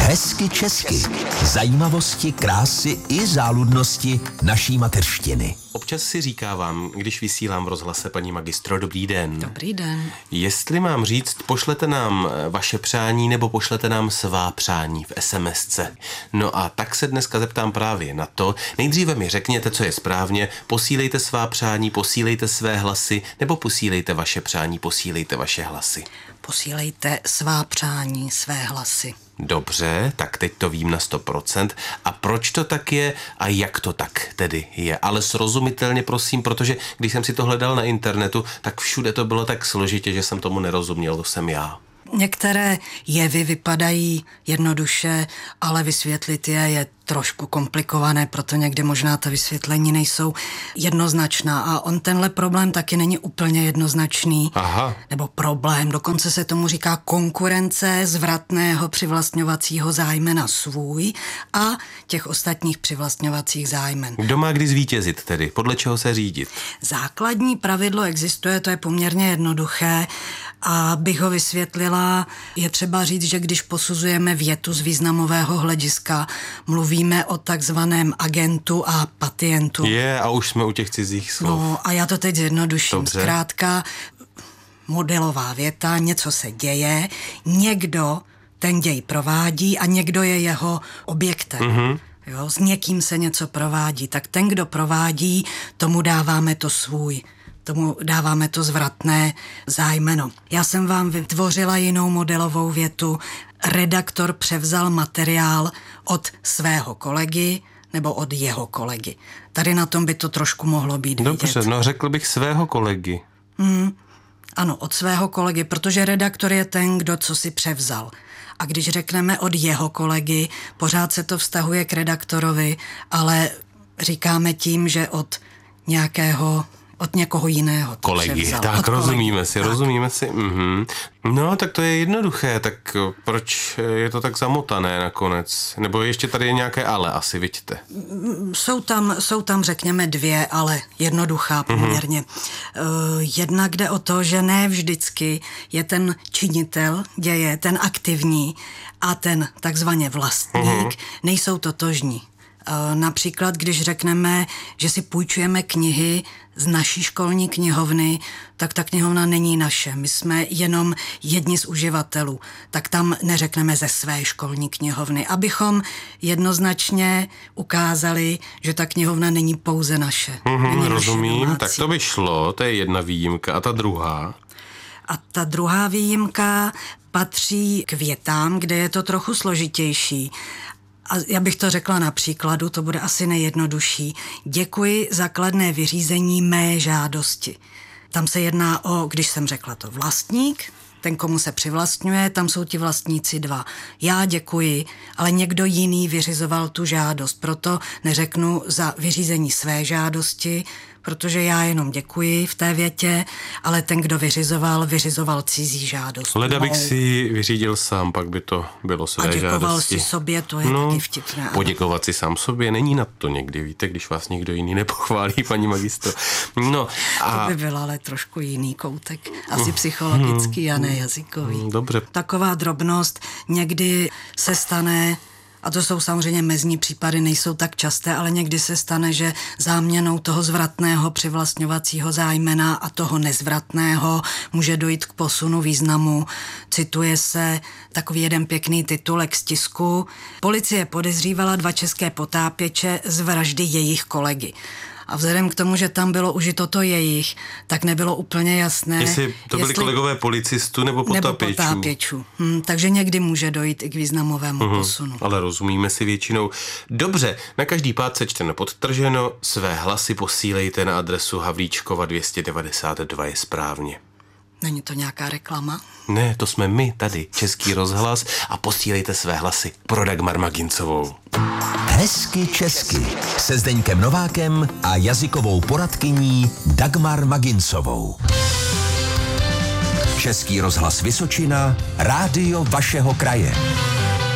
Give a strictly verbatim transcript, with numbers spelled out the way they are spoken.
Hezky česky. Zajímavosti, krásy i záludnosti naší mateřštiny. Občas si říkávám, když vysílám v rozhlase, paní magistro, dobrý den. Dobrý den. Jestli mám říct, pošlete nám vaše přání nebo pošlete nám svá přání v SMSce. No a tak se dneska zeptám právě na to. Nejdříve mi řekněte, co je správně, posílejte svá přání, posílejte své hlasy, nebo posílejte vaše přání, posílejte vaše hlasy. Posílejte svá přání, své hlasy. Dobře, tak teď to vím na sto procent. A proč to tak je a jak to tak tedy je? Ale srozumitelně prosím, protože když jsem si to hledal na internetu, tak všude to bylo tak složitě, že jsem tomu nerozuměl, to jsem já. Některé jevy vypadají jednoduše, ale vysvětlit je je trošku komplikované, proto někdy možná ta vysvětlení nejsou jednoznačná. A on tenhle problém taky není úplně jednoznačný. Aha. Nebo problém, dokonce se tomu říká konkurence zvratného přivlastňovacího zájmena svůj a těch ostatních přivlastňovacích zájmen. Kdo má kdy zvítězit tedy? Podle čeho se řídit? Základní pravidlo existuje, to je poměrně jednoduché. A bych ho vysvětlila, je třeba říct, že když posuzujeme větu z významového hlediska, mluvíme o takzvaném agentu a patientu. Je, a už jsme u těch cizích slov. No a já to teď zjednoduším. Dobře. Zkrátka modelová věta, něco se děje, někdo ten děj provádí a někdo je jeho objektem. Mm-hmm. Jo, s někým se něco provádí, tak ten, kdo provádí, tomu dáváme to svůj. Tomu dáváme to zvratné zájmeno. Já jsem vám vytvořila jinou modelovou větu. Redaktor převzal materiál od svého kolegy nebo od jeho kolegy. Tady na tom by to trošku mohlo být vidět. Dobře, no řekl bych svého kolegy. Hmm, ano, od svého kolegy, protože redaktor je ten, kdo co si převzal. A když řekneme od jeho kolegy, pořád se to vztahuje k redaktorovi, ale říkáme tím, že od nějakého... od někoho jiného. Kolegy, převzal. tak od rozumíme kolegy. si, tak. rozumíme si. Mhm. No, tak to je jednoduché, tak proč je to tak zamotané nakonec? Nebo ještě tady je nějaké ale, asi vidíte. Jsou tam, jsou tam, řekněme, dvě, ale jednoduchá poměrně. Mm-hmm. Uh, jednak jde o to, že ne vždycky je ten činitel děje, ten aktivní a ten takzvaně vlastník mm-hmm. nejsou totožní. Například, když řekneme, že si půjčujeme knihy z naší školní knihovny, tak ta knihovna není naše. My jsme jenom jedni z uživatelů. Tak tam neřekneme ze své školní knihovny, abychom jednoznačně ukázali, že ta knihovna není pouze naše. Mm-hmm, není rozumím, naše tak to by šlo, to je jedna výjimka. A ta druhá? A ta druhá výjimka patří k větám, kde je to trochu složitější. A já bych to řekla na příkladu, to bude asi nejjednodušší. Děkuji za kladné vyřízení mé žádosti. Tam se jedná o, když jsem řekla to vlastník, ten, komu se přivlastňuje, tam jsou ti vlastníci dva. Já děkuji, ale někdo jiný vyřizoval tu žádost, proto neřeknu za vyřízení své žádosti, protože já jenom děkuji v té větě, ale ten, kdo vyřizoval, vyřizoval cizí žádost. Leda bych si vyřídil sám, pak by to bylo své žádosti. A děkoval si sobě, to je no, taky vtipné. Poděkovat si sám sobě, není na to někdy, víte, když vás někdo jiný nepochválí, paní magistro. No, a... To by byl ale trošku jiný koutek, asi psychologický a ne jazykový. Dobře. Taková drobnost někdy se stane, a to jsou samozřejmě mezní případy, nejsou tak časté, ale někdy se stane, že záměnou toho zvratného přivlastňovacího zájmena a toho nezvratného může dojít k posunu významu. Cituje se takový jeden pěkný titulek z tisku. Policie podezřívala dva české potápěče z vraždy jejich kolegy. A vzhledem k tomu, že tam bylo užito to jejich, tak nebylo úplně jasné. Jestli to byli jestli... kolegové policistů nebo potápěčů. Nebo potápěčů. Hm, takže někdy může dojít i k významovému uh-huh, posunu. Ale rozumíme si většinou. Dobře, na každý pád sečteno podtrženo, své hlasy posílejte na adresu Havlíčkova dvě stě devadesát dva, je správně. Není to nějaká reklama? Ne, to jsme my tady, Český rozhlas, a posílejte své hlasy pro Dagmar Magincovou. Hezky česky se Zdeňkem Novákem a jazykovou poradkyní Dagmar Magincovou. Český rozhlas Vysočina, rádio vašeho kraje.